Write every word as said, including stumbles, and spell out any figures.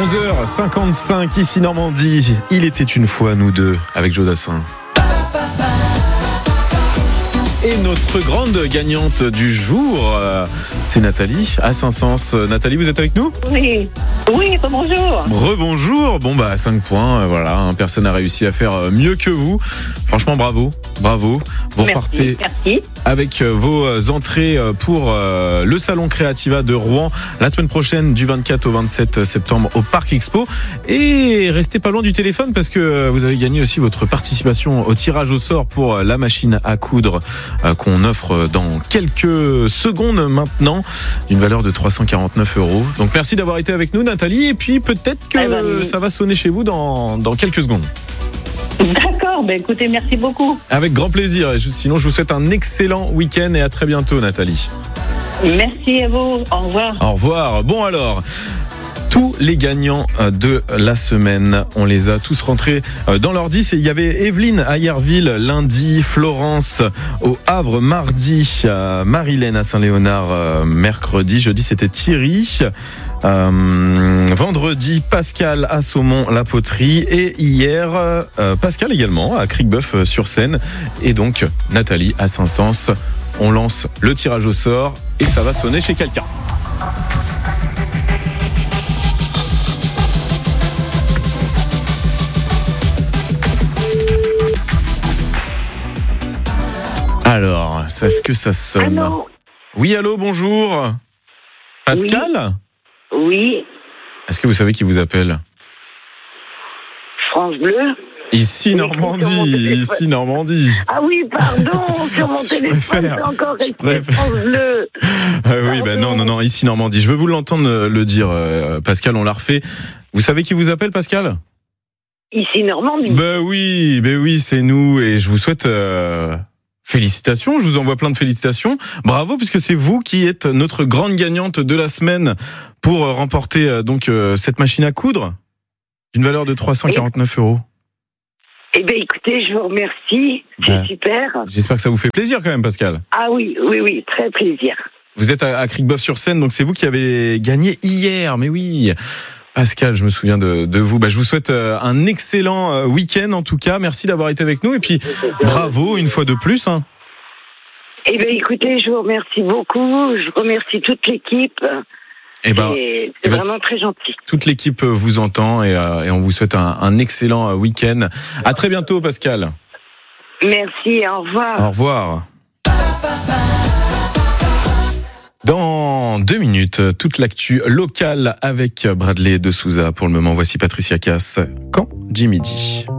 onze heures cinquante-cinq, ici Normandie. Il était une fois nous deux, avec Joe Dassin. Et notre grande gagnante du jour, euh, c'est Nathalie, à Saint-Saëns. Nathalie, vous êtes avec nous ? Oui, oui, bonjour. Rebonjour, bon bah cinq points, euh, voilà, hein, personne n'a réussi à faire mieux que vous. Franchement, bravo, bravo. Vous Merci, repartez merci. avec vos entrées pour euh, le Salon Créativa de Rouen la semaine prochaine du vingt-quatre au vingt-sept septembre au Parc Expo. Et restez pas loin du téléphone parce que vous avez gagné aussi votre participation au tirage au sort pour la machine à coudre euh, qu'on offre dans quelques secondes maintenant, d'une valeur de trois cent quarante-neuf euros. Donc merci d'avoir été avec nous, Nathalie, et puis peut-être que eh ben, oui. ça va sonner chez vous dans, dans quelques secondes. D'accord, ben écoutez, merci beaucoup. Avec grand plaisir. Et je- sinon, je vous souhaite un excellent week-end et à très bientôt, Nathalie. Merci à vous, au revoir. Au revoir. Bon alors, tous les gagnants de la semaine, on les a tous rentrés dans leur dix. Et il y avait Evelyne à Yerville lundi, Florence au Havre mardi, Marilène à Saint-Léonard mercredi, jeudi c'était Thierry. Euh, vendredi, Pascal à Saumont-la-Poterie et hier, euh, Pascal également à Cricbeuf-sur-Seine et donc Nathalie à Saint-Saëns. On lance le tirage au sort et ça va sonner chez quelqu'un. Alors, est-ce que ça sonne ? Allô ? Oui, allô, bonjour. Pascal ? Oui, Est-ce que vous savez qui vous appelle ? France Bleu. Ici Oui, Normandie, sur mon téléphone. ici Normandie. Ah oui, pardon, sur mon Je téléphone, préfère, c'est encore je resté préfère. France Bleu. Ah oui, bah non, non, non, ici Normandie. Je veux vous l'entendre le dire, euh, Pascal, on l'a refait. Vous savez qui vous appelle, Pascal ? Ici Normandie. Ben oui, ben oui, c'est nous et je vous souhaite euh, félicitations. Je vous envoie plein de félicitations. Bravo, puisque c'est vous qui êtes notre grande gagnante de la semaine pour euh, remporter euh, donc euh, cette machine à coudre d'une valeur de trois cent quarante-neuf euros. Eh bien, écoutez, je vous remercie, c'est Ben. super. J'espère que ça vous fait plaisir quand même, Pascal. Ah oui, oui, oui, très plaisir. Vous êtes à, à Cricbeuf-sur-Seine, donc c'est vous qui avez gagné hier. Mais oui, Pascal, je me souviens de, de vous. Bah, je vous souhaite euh, un excellent euh, week-end en tout cas. Merci d'avoir été avec nous et puis bravo une fois de plus. Hein. Eh bien, écoutez, je vous remercie beaucoup. Je remercie toute l'équipe. Et ben, Et eh c'est ben, vraiment très gentil. toute l'équipe vous entend et, euh, et on vous souhaite un, un excellent euh, week-end. À très bientôt, Pascal. Merci, au revoir. Au revoir. Dans deux minutes, toute l'actu locale avec Bradley de Souza. Pour le moment, voici Patricia Cass. Quand Jimmy dit.